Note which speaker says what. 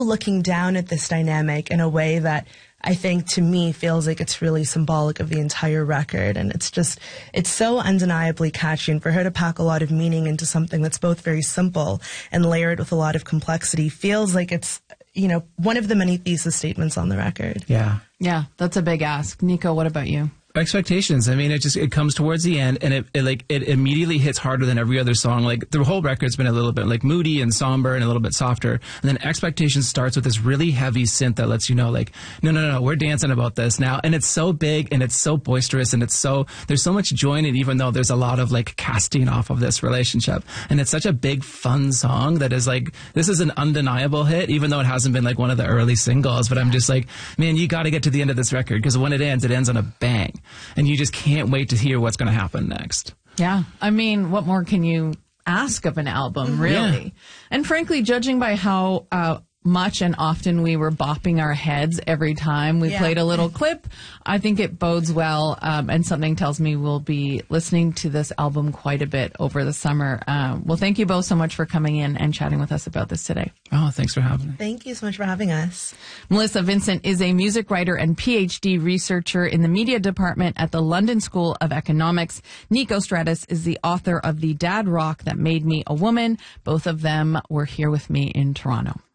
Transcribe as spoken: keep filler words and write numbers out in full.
Speaker 1: looking down at this dynamic in a way that I think to me feels like it's really symbolic of the entire record. And it's just, it's so undeniably catchy. And for her to pack a lot of meaning into something that's both very simple and layered with a lot of complexity feels like it's, you know, one of the many thesis statements on the record.
Speaker 2: Yeah.
Speaker 3: Yeah, that's a big ask. Nico, what about you?
Speaker 2: Expectations. I mean, it just, it comes towards the end and it, it like, it immediately hits harder than every other song. Like the whole record's been a little bit like moody and somber and a little bit softer. And then Expectations starts with this really heavy synth that lets you know like, no, no, no, we're dancing about this now. And it's so big and it's so boisterous and it's so, there's so much joy in it, even though there's a lot of like casting off of this relationship. And it's such a big, fun song that is like, this is an undeniable hit, even though it hasn't been like one of the early singles. But I'm just like, man, you got to get to the end of this record because when it ends, it ends on a bang. And you just can't wait to hear what's going to happen next.
Speaker 3: Yeah. I mean, what more can you ask of an album, really? Yeah. And frankly, judging by how uh, much and often we were bopping our heads every time we yeah. played a little clip, I think it bodes well. Um, and something tells me we'll be listening to this album quite a bit over the summer. Um, well, thank you both so much for coming in and chatting with us about this today.
Speaker 2: Oh, thanks for having me.
Speaker 1: Thank you so much for having us.
Speaker 3: Melissa Vincent is a music writer and P H D researcher in the media department at the London School of Economics. Nico Stratus is the author of The Dad Rock That Made Me a Woman. Both of them were here with me in Toronto.